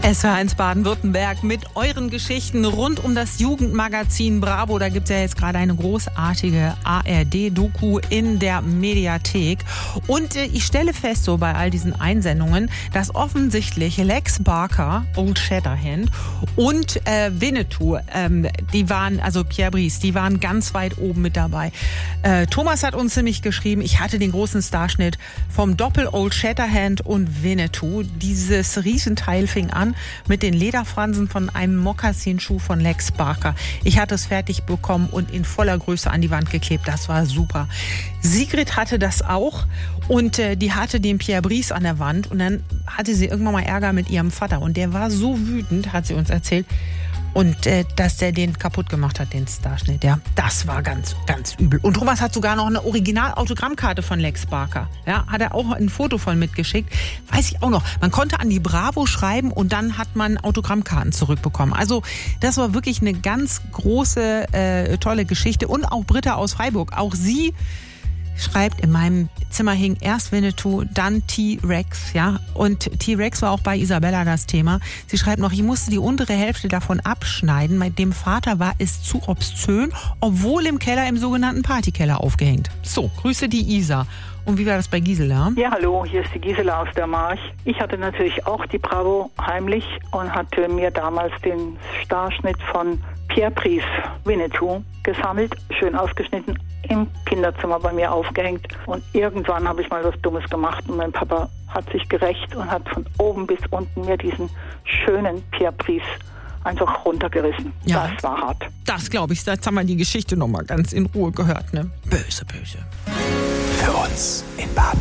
SWR1 Baden-Württemberg mit euren Geschichten rund um das Jugendmagazin Bravo. Da gibt es ja jetzt gerade eine großartige ARD-Doku in der Mediathek. Und ich stelle fest, so bei all diesen Einsendungen, dass offensichtlich Lex Barker, Old Shatterhand und Winnetou, die waren, also Pierre Brice, die waren ganz weit oben mit dabei. Thomas hat uns nämlich geschrieben, ich hatte den großen Starschnitt vom Doppel Old Shatterhand und Winnetou. Dieses Riesenteil fing an mit den Lederfransen von einem Mokassinschuh von Lex Barker. Ich hatte es fertig bekommen und in voller Größe an die Wand geklebt. Das war super. Sigrid hatte das auch und die hatte den Pierre Brice an der Wand und dann hatte sie irgendwann mal Ärger mit ihrem Vater und der war so wütend, hat sie uns erzählt, und dass der den kaputt gemacht hat, den Starschnitt. Ja, das war ganz, ganz übel. Und Thomas hat sogar noch eine Original-Autogrammkarte von Lex Barker. Ja, hat er auch ein Foto von mitgeschickt. Weiß ich auch noch. Man konnte an die Bravo schreiben und dann hat man Autogrammkarten zurückbekommen. Also das war wirklich eine ganz große, tolle Geschichte. Und auch Britta aus Freiburg. Auch sie schreibt, in meinem Zimmer hing erst Winnetou, dann T-Rex, ja. Und T-Rex war auch bei Isabella das Thema. Sie schreibt noch, ich musste die untere Hälfte davon abschneiden. Mit dem Vater war es zu obszön, obwohl im Keller, im sogenannten Partykeller aufgehängt. So, Grüße die Isa. Und wie war das bei Gisela? Ja, hallo, hier ist die Gisela aus der March. Ich hatte natürlich auch die Bravo heimlich und hatte mir damals den Starschnitt von Pierre Brice Winnetou gesammelt, schön ausgeschnitten, im Kinderzimmer bei mir aufgehängt. Und irgendwann habe ich mal was Dummes gemacht und mein Papa hat sich gerächt und hat von oben bis unten mir diesen schönen Pierre Brice einfach runtergerissen. Ja, das war hart. Das glaube ich. Jetzt haben wir die Geschichte nochmal ganz in Ruhe gehört. Ne? Böse, böse. Für uns in Baden.